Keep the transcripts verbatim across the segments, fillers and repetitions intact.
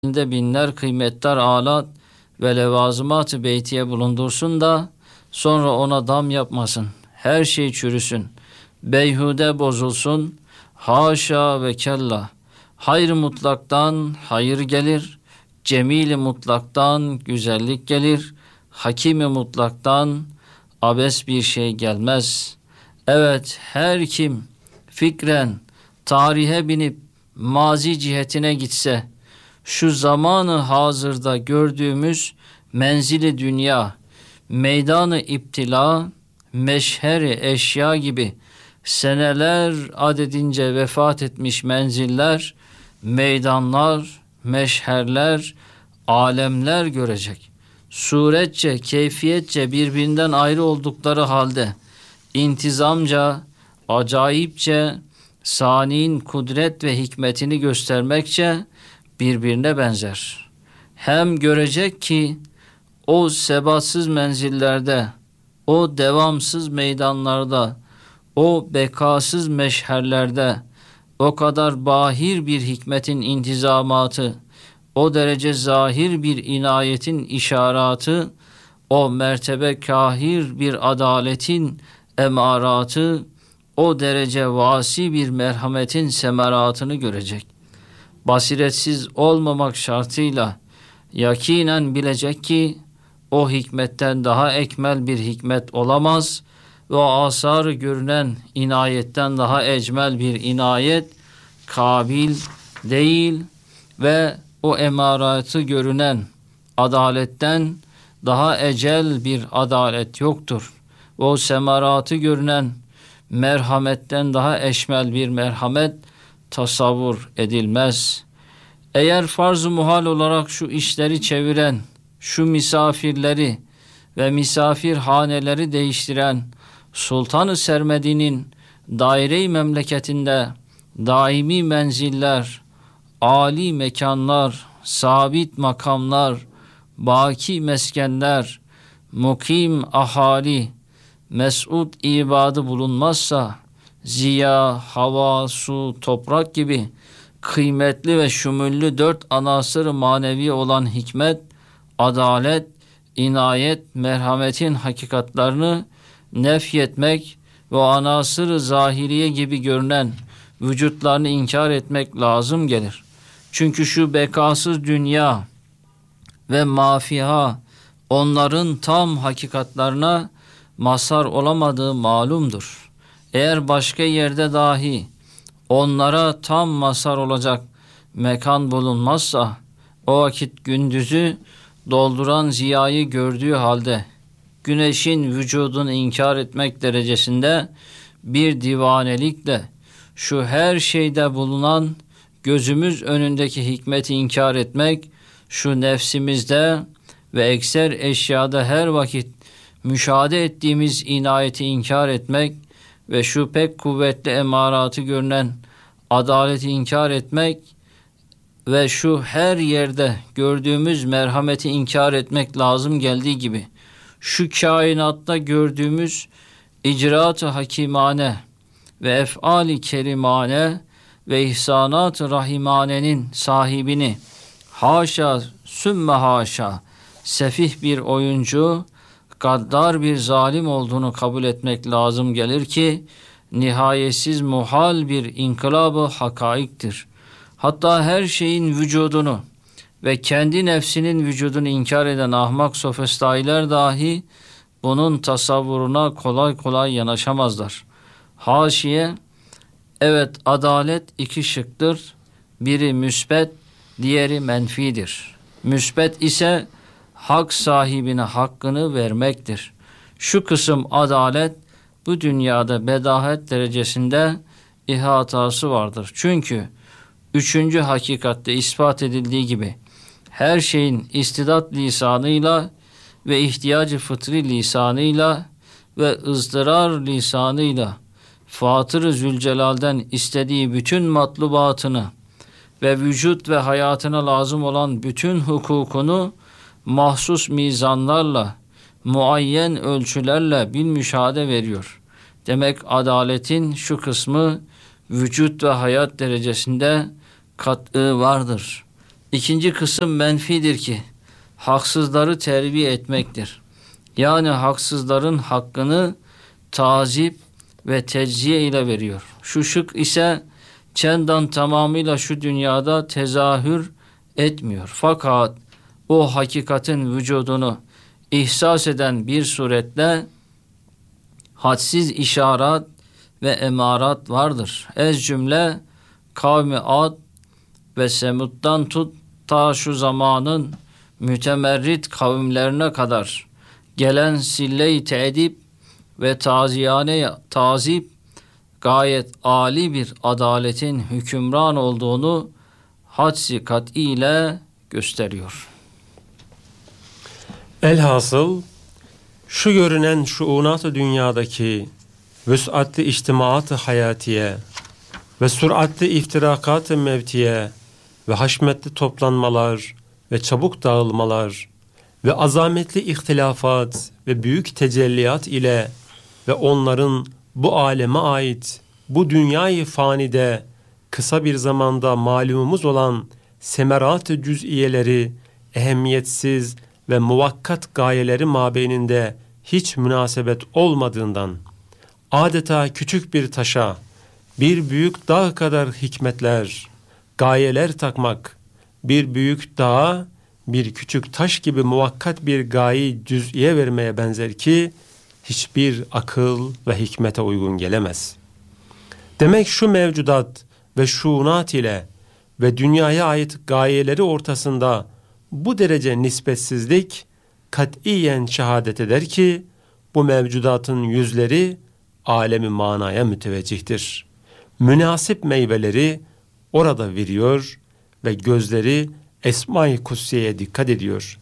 elinde binler kıymetdar alat ve levazımat-ı beytiye bulundursun da sonra ona dam yapmasın. Her şey çürüsün. Beyhude bozulsun. Haşa ve kella. Hayır mutlaktan hayır gelir. Cemil-i mutlaktan güzellik gelir. Hakim-i mutlaktan abes bir şey gelmez. Evet, her kim fikren tarihe binip mazi cihetine gitse, şu zamanı hazırda gördüğümüz menzili dünya, meydanı iptila, meşheri eşya gibi seneler adedince vefat etmiş menziller, meydanlar, meşherler, alemler görecek. Suretçe, keyfiyetçe birbirinden ayrı oldukları halde intizamca, acayipçe, sani'nin kudret ve hikmetini göstermekçe birbirine benzer. Hem görecek ki o sebatsız menzillerde, o devamsız meydanlarda, o bekasız meşherlerde o kadar bahir bir hikmetin intizamatı, o derece zahir bir inayetin işaratı, o mertebe kahir bir adaletin emaratı, o derece vasi bir merhametin semeratını görecek. Basiretsiz olmamak şartıyla yakinen bilecek ki o hikmetten daha ekmel bir hikmet olamaz ve o asarı görünen inayetten daha ecmel bir inayet kabil değil ve o emaratı görünen adaletten daha ecel bir adalet yoktur. O semaratı görünen merhametten daha eşmel bir merhamet tasavvur edilmez. Eğer farz-ı muhal olarak şu işleri çeviren, şu misafirleri ve misafirhaneleri değiştiren Sultan-ı Sermedi'nin daire-i memleketinde daimi menziller, âli mekanlar, sabit makamlar, baki meskenler, mukim ahali, mes'ud ibadı bulunmazsa, ziya, hava, su, toprak gibi kıymetli ve şumüllü dört anasır-ı manevi olan hikmet, adalet, inayet, merhametin hakikatlarını nefyetmek ve o anasır-ı zahiriye gibi görünen vücutlarını inkar etmek lazım gelir. Çünkü şu bekasız dünya ve mafiha onların tam hakikatlarına mazhar olamadığı malumdur. Eğer başka yerde dahi onlara tam mazhar olacak mekan bulunmazsa, o vakit gündüzü dolduran ziyayı gördüğü halde güneşin vücudunu inkar etmek derecesinde bir divanelikle şu her şeyde bulunan gözümüz önündeki hikmeti inkar etmek, şu nefsimizde ve ekser eşyada her vakit müşahede ettiğimiz inayeti inkar etmek ve şu pek kuvvetli emaratı görünen adaleti inkar etmek ve şu her yerde gördüğümüz merhameti inkar etmek lazım geldiği gibi, şu kainatta gördüğümüz icraat-ı hakimane ve ef'al-i kerimane ve ihsanat-ı rahimanenin sahibini haşa sümme haşa sefih bir oyuncu, gaddar bir zalim olduğunu kabul etmek lazım gelir ki nihayetsiz muhal bir inkılab-ı hakaiktir. Hatta her şeyin vücudunu ve kendi nefsinin vücudunu inkar eden ahmak sofistailer dahi bunun tasavvuruna kolay kolay yanaşamazlar. Haşiye, evet, adalet iki şıktır. Biri müsbet, diğeri menfidir. Müsbet ise hak sahibine hakkını vermektir. Şu kısım adalet bu dünyada bedahet derecesinde ihatası vardır. Çünkü üçüncü hakikatte ispat edildiği gibi her şeyin istidat lisanıyla ve ihtiyacı fıtri lisanıyla ve ızdırar lisanıyla Fatır-ı Zülcelal'den istediği bütün matlubatını ve vücut ve hayatına lazım olan bütün hukukunu mahsus mizanlarla, muayyen ölçülerle bil müşahede veriyor. Demek adaletin şu kısmı vücut ve hayat derecesinde kat'ı vardır. İkinci kısım menfidir ki haksızları terbiye etmektir. Yani haksızların hakkını tazip ve tecziye ile veriyor. Şu şık ise çendan tamamıyla şu dünyada tezahür etmiyor. Fakat o hakikatin vücudunu ihsas eden bir suretle hadsiz işaret ve emarat vardır. Ez cümle kavmi Ad ve Semud'dan tut ta şu zamanın mütemerrit kavimlerine kadar gelen sille-i teedip ve taziyane tazip gayet âli bir adaletin hükümran olduğunu hadsi kat'i ile gösteriyor. Elhasıl şu görünen şuunat-ı dünyadaki vüs'at-ı içtimaat-ı hayatiye ve sürat-ı iftirakat-ı mevtiye ve haşmetli toplanmalar ve çabuk dağılmalar ve azametli ihtilafat ve büyük tecelliyat ile ve onların bu aleme ait bu dünyayı fanide kısa bir zamanda malumumuz olan semerat-ı cüz'iyeleri ehemmiyetsiz ve muvakkat gayeleri mabeyninde hiç münasebet olmadığından adeta küçük bir taşa bir büyük dağ kadar hikmetler, gayeler takmak, bir büyük dağa bir küçük taş gibi muvakkat bir gaye cüz'iye vermeye benzer ki hiçbir akıl ve hikmete uygun gelemez. Demek şu mevcudat ve şuunat ile ve dünyaya ait gayeleri ortasında bu derece nispetsizlik katiyen şehadet eder ki bu mevcudatın yüzleri alemi manaya müteveccihtir. Münasip meyveleri orada veriyor ve gözleri Esma-i Kutsiye'ye dikkat ediyor.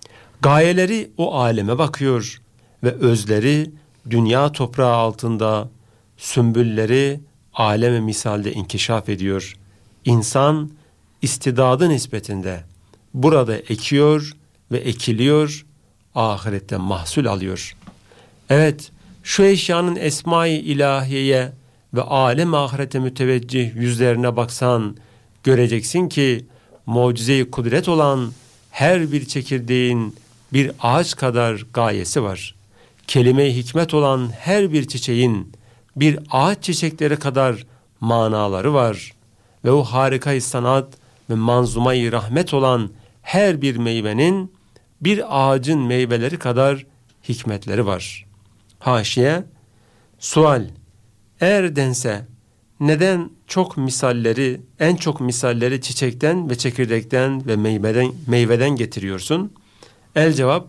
Gayeleri o aleme bakıyor ve özleri dünya toprağı altında, sümbülleri aleme misalde inkişaf ediyor. İnsan istidadı nispetinde burada ekiyor ve ekiliyor, ahirette mahsul alıyor. Evet, şu eşyanın esma-i ilahiyeye ve alem ahirete müteveccih yüzlerine baksan, göreceksin ki mucize-i kudret olan her bir çekirdeğin bir ağaç kadar gayesi var. Kelime-i hikmet olan her bir çiçeğin bir ağaç çiçekleri kadar manaları var. Ve o harika-i sanat ve manzuma-i rahmet olan her bir meyvenin bir ağacın meyveleri kadar hikmetleri var. Haşiye, sual, eğer dense neden çok misalleri, en çok misalleri çiçekten ve çekirdekten ve meyveden, meyveden getiriyorsun? El cevap,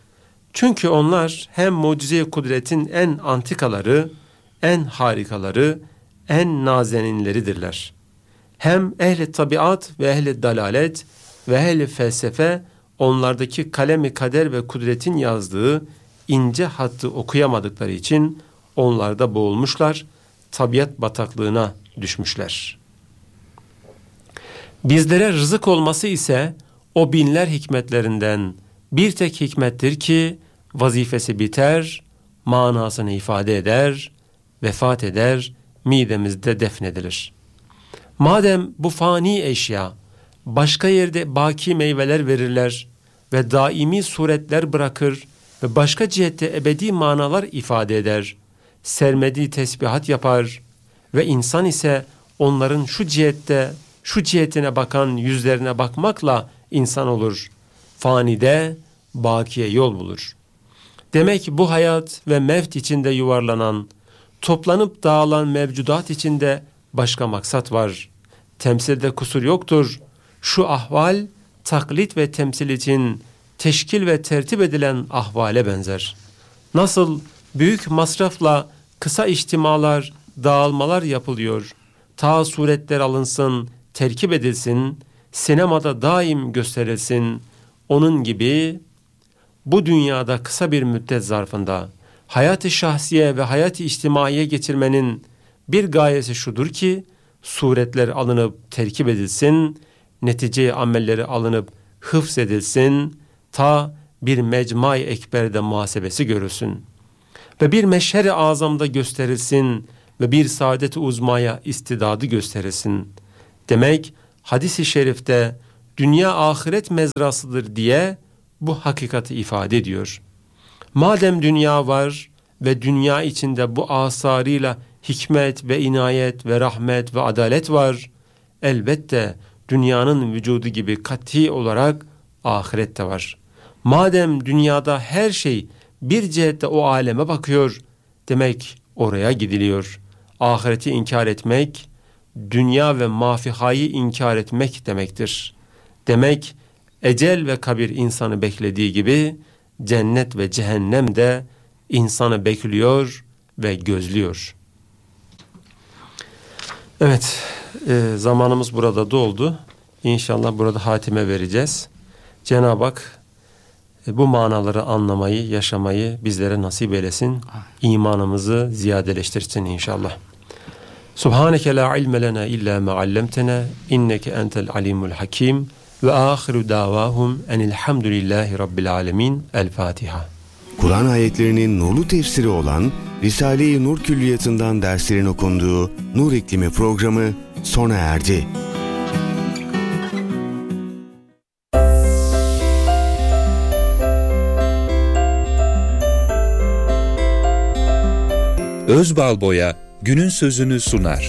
çünkü onlar hem mucize-i kudretin en antikaları, en harikaları, en nazeninleridirler. Hem ehli tabiat ve ehli dalalet ve ehli felsefe onlardaki kalem-i kader ve kudretin yazdığı ince hattı okuyamadıkları için onlarda boğulmuşlar, tabiat bataklığına düşmüşler. Bizlere rızık olması ise o binler hikmetlerinden bir tek hikmettir ki vazifesi biter, manasını ifade eder, vefat eder, midemizde defnedilir. Madem bu fani eşya başka yerde baki meyveler verirler ve daimi suretler bırakır ve başka cihette ebedi manalar ifade eder, sermediği tesbihat yapar ve insan ise onların şu cihette, şu cihetine bakan yüzlerine bakmakla insan olur. Fanide bakiye yol bulur. Demek bu hayat ve mevt içinde yuvarlanan, toplanıp dağılan mevcudat içinde başka maksat var. Temsilde kusur yoktur. Şu ahval, taklit ve temsil için teşkil ve tertip edilen ahvale benzer. Nasıl büyük masrafla kısa içtimalar, dağılmalar yapılıyor, ta suretler alınsın, terkip edilsin, sinemada daim gösterilsin, onun gibi bu dünyada kısa bir müddet zarfında hayat-ı şahsiye ve hayat-ı içtimaiye geçirmenin bir gayesi şudur ki, suretler alınıp terkip edilsin, netice amelleri alınıp hıfz edilsin, ta bir mecmai ekberde muhasebesi görülsün ve bir meşher-i azamda gösterilsin ve bir saadet-i uzmaya istidadı gösterilsin. Demek hadis-i şerifte dünya ahiret mezrasıdır diye bu hakikati ifade ediyor. Madem dünya var ve dünya içinde bu asarıyla hikmet ve inayet ve rahmet ve adalet var, elbette dünyanın vücudu gibi kat'i olarak ahiret de var. Madem dünyada her şey bir cihette o aleme bakıyor, demek oraya gidiliyor. Ahireti inkar etmek, dünya ve mafihayı inkar etmek demektir. Demek ecel ve kabir insanı beklediği gibi cennet ve cehennem de insanı bekliyor ve gözlüyor. Evet, e, zamanımız burada doldu. İnşallah burada hatime vereceğiz. Cenab-ı Hak e, bu manaları anlamayı, yaşamayı bizlere nasip eylesin. İmanımızı ziyadeleştirsin inşallah. Subhaneke la ilme lena illa ma allamtena inneke entel alimul hakim ve ahiru davahum enilhamdülillahi rabbil alemin. El Fatiha. Kur'an ayetlerinin nurlu tefsiri olan Risale-i Nur Külliyatı'ndan derslerin okunduğu Nur İklimi programı sona erdi. Özbalboya günün sözünü sunar.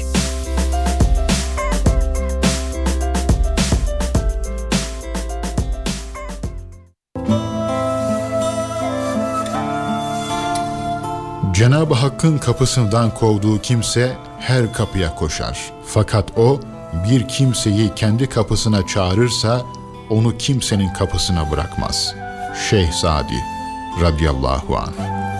Cenab-ı Hakk'ın kapısından kovduğu kimse her kapıya koşar. Fakat o bir kimseyi kendi kapısına çağırırsa onu kimsenin kapısına bırakmaz. Şeyh Sadi radıyallahu anh.